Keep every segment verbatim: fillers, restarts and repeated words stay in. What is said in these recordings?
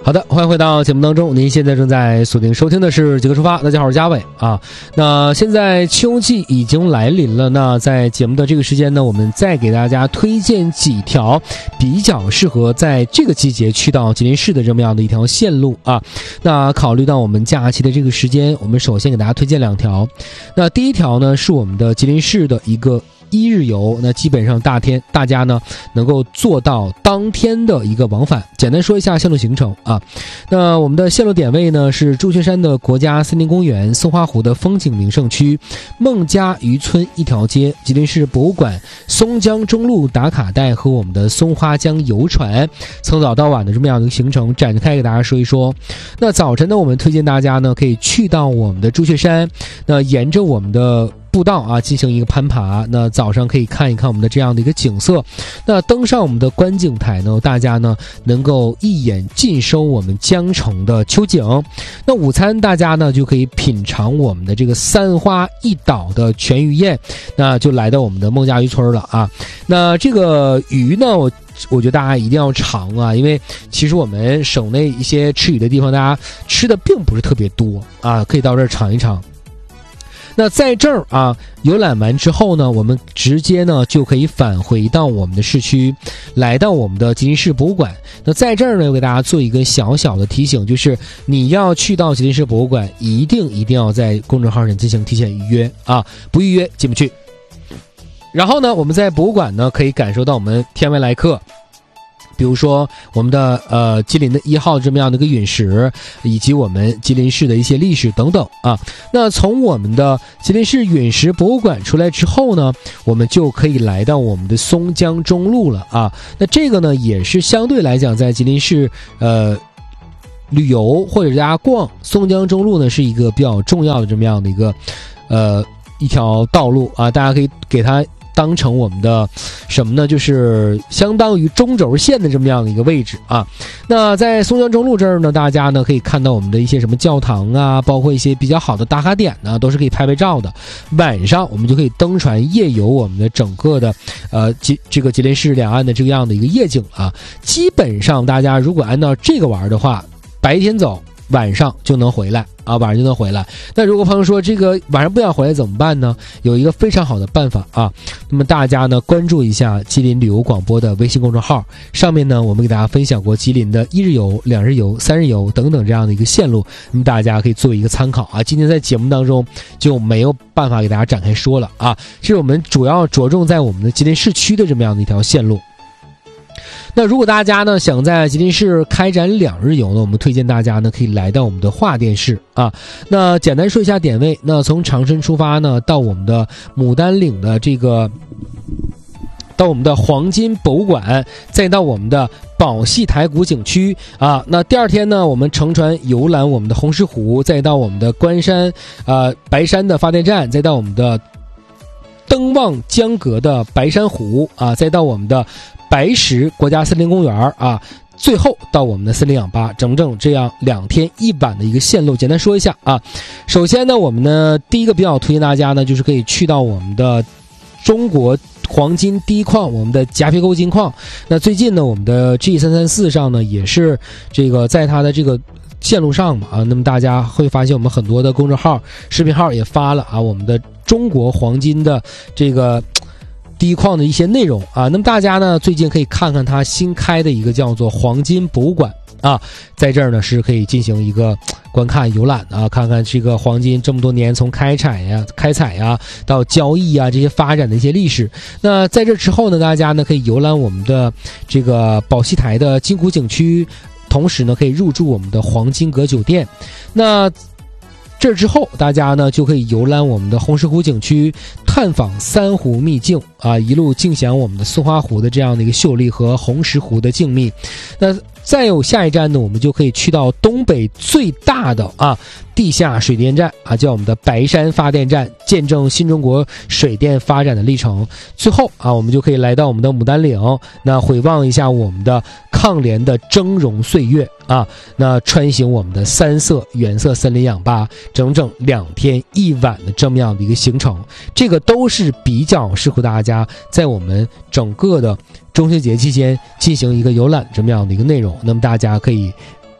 好的，欢迎回到节目当中。您现在正在锁定收听的是极客出发，大家好，我是嘉伟啊。那现在秋季已经来临了，那在节目的这个时间呢，我们再给大家推荐几条比较适合在这个季节去到吉林市的这么样的一条线路啊。那考虑到我们假期的这个时间，我们首先给大家推荐两条。那第一条呢，是我们的吉林市的一个一日游，那基本上大天大家呢能够做到当天的一个往返。简单说一下线路行程啊，那我们的线路点位呢是朱雀山的国家森林公园、松花湖的风景名胜区、孟家渔村一条街、吉林市博物馆、松江中路打卡带和我们的松花江游船，从早到晚的这么样的一个行程展开给大家说一说。那早晨呢，我们推荐大家呢可以去到我们的朱雀山，那沿着我们的步道啊进行一个攀爬，那早上可以看一看我们的这样的一个景色。那登上我们的观景台呢，大家呢能够一眼尽收我们江城的秋景。那午餐大家呢就可以品尝我们的这个三花一岛的全鱼宴，那就来到我们的孟家渔村了啊。那这个鱼呢，我我觉得大家一定要尝啊，因为其实我们省内一些吃鱼的地方，大家吃的并不是特别多啊，可以到这儿尝一尝。那在这儿啊，游览完之后呢，我们直接呢就可以返回到我们的市区，来到我们的吉林市博物馆。那在这儿呢，我给大家做一个小小的提醒，就是你要去到吉林市博物馆，一定一定要在公众号上进行提前预约啊，不预约进不去。然后呢，我们在博物馆呢可以感受到我们天外来客。比如说我们的呃吉林的一号这么样的一个陨石，以及我们吉林市的一些历史等等啊。那从我们的吉林市陨石博物馆出来之后呢，我们就可以来到我们的松江中路了啊。那这个呢也是相对来讲在吉林市呃旅游或者大家逛松江中路呢是一个比较重要的这么样的一个呃一条道路啊，大家可以给它当成我们的什么呢，就是相当于中轴线的这么样的一个位置啊。那在松江中路这儿呢，大家呢可以看到我们的一些什么教堂啊，包括一些比较好的打卡点呢，都是可以拍拍照的。晚上我们就可以登船夜游我们的整个的呃吉这个吉林市两岸的这样的一个夜景啊。基本上大家如果按照这个玩的话，白天走晚上就能回来啊，晚上就能回来。那如果朋友说这个晚上不想回来怎么办呢？有一个非常好的办法啊。那么大家呢关注一下吉林旅游广播的微信公众号，上面呢我们给大家分享过吉林的一日游、两日游、三日游等等这样的一个线路，那么大家可以作为一个参考啊。今天在节目当中就没有办法给大家展开说了啊，这是我们主要着重在我们的吉林市区的这么样的一条线路。那如果大家呢想在吉林市开展两日游呢，我们推荐大家呢可以来到我们的桦甸市啊。那简单说一下点位，那从长春出发呢，到我们的牡丹岭的这个，到我们的黄金博物馆，再到我们的宝戏台古景区啊。那第二天呢，我们乘船游览我们的红石湖，再到我们的关山呃白山的发电站，再到我们的登望江阁的白山湖啊，再到我们的白石国家森林公园啊，最后到我们的森林氧吧，整整这样两天一晚的一个线路。简单说一下啊，首先呢，我们呢第一个比较推荐大家呢，就是可以去到我们的中国黄金第一矿，我们的夹皮沟金矿。那最近呢，我们的 G 三三四 上呢，也是这个在它的这个线路上嘛啊，那么大家会发现我们很多的公众号、视频号也发了啊，我们的中国黄金的这个第一矿的一些内容啊。那么大家呢最近可以看看它新开的一个叫做黄金博物馆啊，在这儿呢是可以进行一个观看游览啊，看看这个黄金这么多年从开采呀、开采呀到交易啊这些发展的一些历史。那在这之后呢，大家呢可以游览我们的这个宝戏台的金古景区，同时呢可以入住我们的黄金阁酒店。那这之后大家呢就可以游览我们的红石湖景区，探访三湖秘境啊，一路尽享我们的松花湖的这样的一个秀丽和红石湖的静谧。那再有下一站呢，我们就可以去到东北最大的啊地下水电站啊，叫我们的白山发电站，见证新中国水电发展的历程。最后啊，我们就可以来到我们的牡丹岭，那回望一下我们的抗联的峥嵘岁月啊，那穿行我们的三色原色森林氧吧，整整两天一晚的这么样的一个行程，这个都是比较适合大家在我们整个的中秋节期间进行一个游览这么样的一个内容。那么大家可以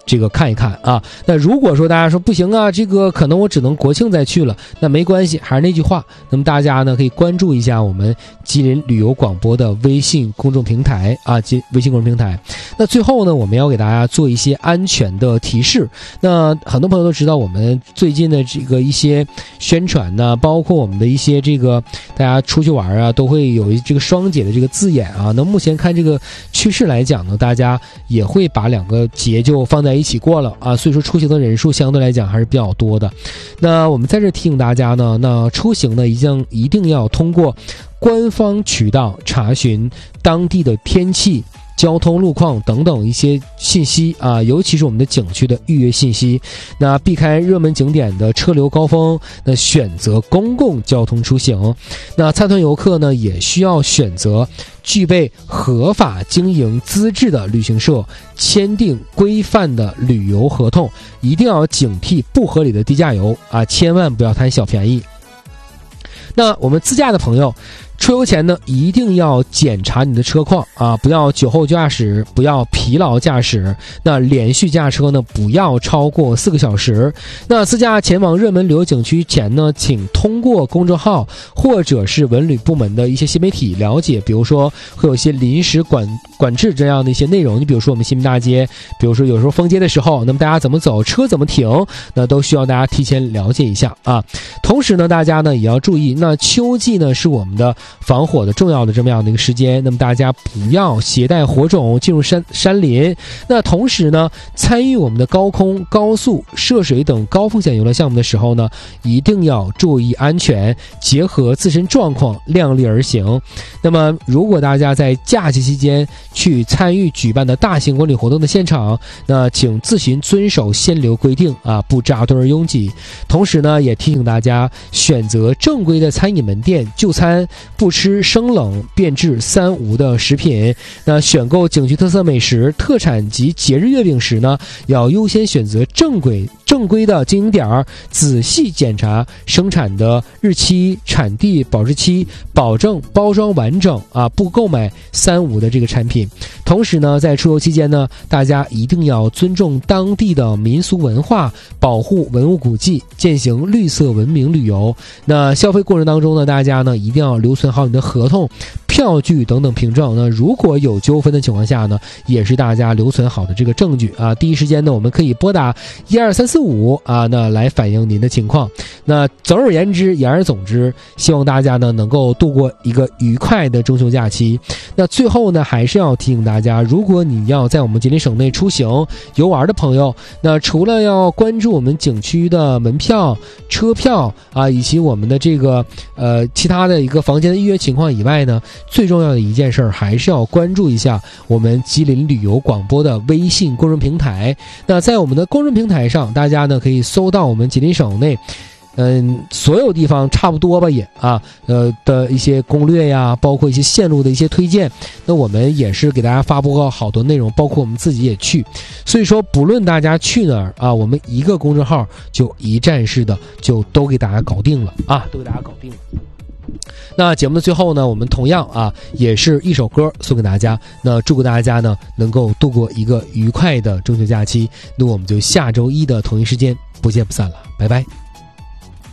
这个看一看啊。那如果说大家说不行啊，这个可能我只能国庆再去了，那没关系，还是那句话，那么大家呢可以关注一下我们吉林旅游广播的微信公众平台啊，吉微信公众平台。那最后呢，我们要给大家做一些安全的提示。那很多朋友都知道，我们最近的这个一些宣传呢，包括我们的一些这个大家出去玩啊，都会有这个双节的这个字眼啊。那目前看这个趋势来讲呢，大家也会把两个节就放在一起过了啊，所以说出行的人数相对来讲还是比较多的。那我们在这提醒大家呢，那出行呢一定一定要通过官方渠道查询当地的天气、交通路况等等一些信息啊，尤其是我们的景区的预约信息。那避开热门景点的车流高峰，那选择公共交通出行。那参团游客呢，也需要选择具备合法经营资质的旅行社，签订规范的旅游合同，一定要警惕不合理的低价游啊，千万不要贪小便宜。那我们自驾的朋友，出游前呢，一定要检查你的车况啊，不要酒后驾驶，不要疲劳驾驶。那连续驾车呢，不要超过四个小时。那自驾前往热门旅游景区前呢，请通过公众号或者是文旅部门的一些新媒体了解，比如说会有一些临时管管制这样的一些内容。你比如说我们新民大街，比如说有时候封街的时候，那么大家怎么走，车怎么停，那都需要大家提前了解一下啊。同时呢，大家呢也要注意，那秋季呢是我们的防火的重要的这么样的一个时间，那么大家不要携带火种进入山山林。那同时呢，参与我们的高空、高速、涉水等高风险游乐项目的时候呢，一定要注意安全，结合自身状况量力而行。那么如果大家在假期期间去参与举办的大型婚礼活动的现场，那请自行遵守限流规定啊，不扎堆而拥挤。同时呢，也提醒大家选择正规的餐饮门店就餐，不吃生冷变质三无的食品。那选购景区特色美食、特产及节日月饼时呢，要优先选择正规正规的经营点，仔细检查生产的日期、产地、保质期，保证包装完整啊，不购买三无的这个产品。同时呢，在出游期间呢，大家一定要尊重当地的民俗文化，保护文物古迹，践行绿色文明旅游。那消费过程当中呢，大家呢一定要留存好你的合同、票据等等凭证。那如果有纠纷的情况下呢，也是大家留存好的这个证据啊。第一时间呢，我们可以拨打一二三四五啊，那来反映您的情况。那总而言之，言而总之，希望大家呢能够度过一个愉快的中秋假期。那最后呢，还是要提醒大家，如果你要在我们吉林省内出行游玩的朋友，那除了要关注我们景区的门票、车票啊，以及我们的这个呃其他的一个房间的预约情况以外呢，最重要的一件事还是要关注一下我们吉林旅游广播的微信公众平台。那在我们的公众平台上，大家呢可以搜到我们吉林省内嗯，所有地方差不多吧，也啊，呃的一些攻略呀，包括一些线路的一些推荐，那我们也是给大家发布过好多内容，包括我们自己也去，所以说不论大家去哪儿啊，我们一个公众号就一站式的就都给大家搞定了啊，都给大家搞定了。那节目的最后呢，我们同样啊，也是一首歌送给大家。那祝大家呢能够度过一个愉快的中秋假期。那我们就下周一的同一时间不见不散了，拜拜。